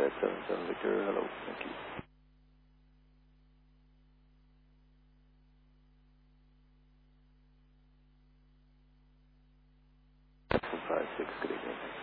Quebec 77 Victor, hello, thank you. 56, good evening.